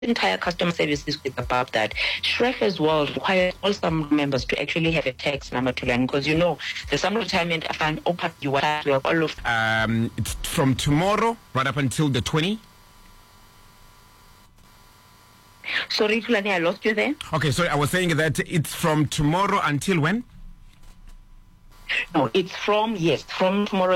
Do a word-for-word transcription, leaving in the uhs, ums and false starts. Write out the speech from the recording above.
entire customer service is about that. Shrek as well requires all some members to actually have a tax number to learn, because you know there's some retirement fund open you have to have all of um it's from tomorrow right up until the twentieth. Sorry, Tulani, I lost you there. Okay, so I was saying that it's from tomorrow until when? No, it's from yes, from tomorrow